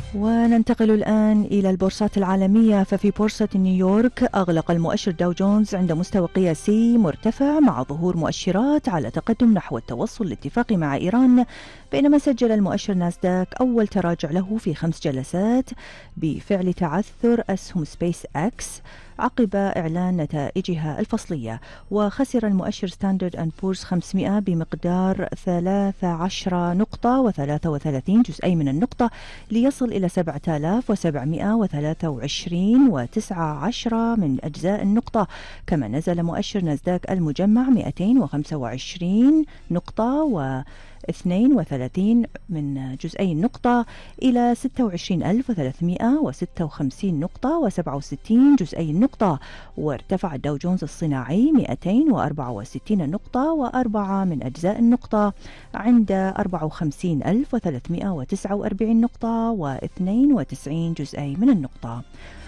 وننتقل الآن إلى البورصات العالمية. ففي بورصة نيويورك أغلق المؤشر داو جونز عند مستوى قياسي مرتفع مع ظهور مؤشرات على تقدم نحو التوصل الاتفاقي مع إيران، بينما سجل المؤشر ناسداك أول تراجع له في 5 جلسات بفعل تعثر أسهم سبيس أكس عقب إعلان نتائجها الفصلية. وخسر المؤشر ستاندرد أند بورز 500 بمقدار 13 نقطة و33 جزئي من النقطة ليصل إلى 7723.19 من أجزاء النقطة. كما نزل مؤشر ناسداك المجمع 225 نقطة و32 من جزئي النقطة إلى 26356 نقطة و67 جزئي النقطة. وارتفع الداو جونز الصناعي 264 نقطة و4 من أجزاء النقطة عند 54349 نقطة و92 جزئي من النقطة.